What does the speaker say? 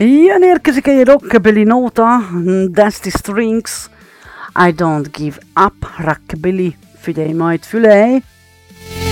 Jön érkezik egy rockabilly nóta, Dusty Strings, I Don't Give Up, rockabilly, figyelj majd fülej!